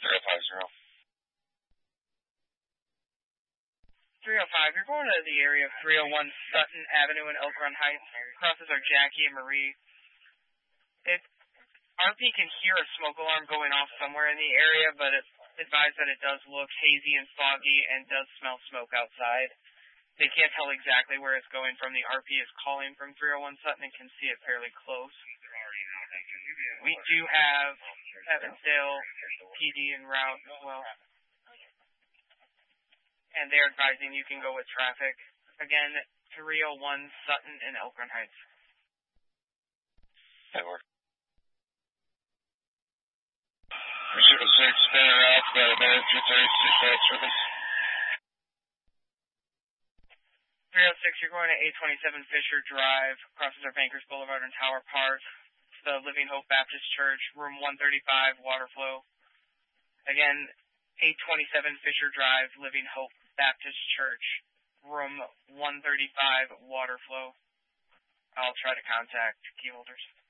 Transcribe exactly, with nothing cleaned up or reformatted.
three oh five zero. three oh five, you're going to the area of three oh one Sutton Avenue in Elk Run Heights. Crosses are Jackie and Marie. It, R P can hear a smoke alarm going off somewhere in the area, but it's advised that it does look hazy and foggy and does smell smoke outside. They can't tell exactly where it's going from. The R P is calling from three oh one Sutton and can see it fairly close. We do have Evansdale P D en route as well. And they're advising you can go with traffic. Again, three oh one Sutton in Elk Run Heights. That works. Pursuit of six, spinner out, about a minute, two thirty-six minutes service. three oh six, you're going to eight twenty-seven Fisher Drive, crosses our Bankers Boulevard and Tower Park. It's the Living Hope Baptist Church, room one thirty-five, water flow. Again, eight twenty-seven Fisher Drive, Living Hope Baptist Church, room one thirty-five, water flow. I'll try to contact key holders.